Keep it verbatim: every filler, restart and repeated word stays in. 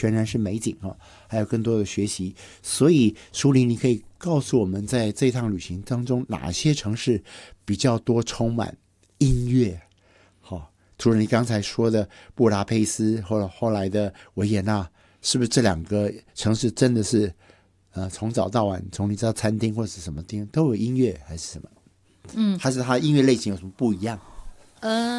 全然是美景哈，还有更多的学习。所以淑玲，你可以告诉我们，在这趟旅行当中，哪些城市比较多充满音乐？好，除了你刚才说的布达佩斯，后来后来的维也纳，是不是这两个城市真的是呃从早到晚，从你知道餐厅或是什么地方都有音乐，还是什么？嗯，还是它音乐类型有什么不一样？ 呃